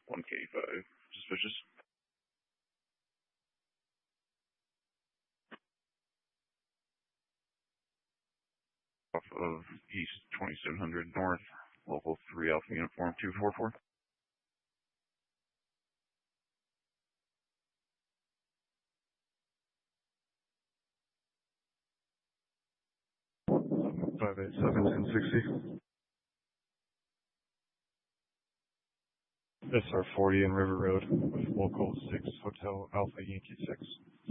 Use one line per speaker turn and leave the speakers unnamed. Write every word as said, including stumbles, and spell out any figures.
one K five. Suspicious. Off of East twenty-seven hundred North, local three Alpha Uniform two four four.
five eight seven ten sixty. S R forty and River Road with local six Hotel Alpha Yankee six.